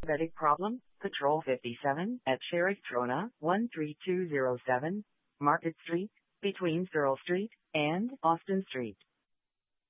diabetic problem, Patrol 57 at Sheriff Trona, 13207, Market Street, between Searle Street and Austin Street.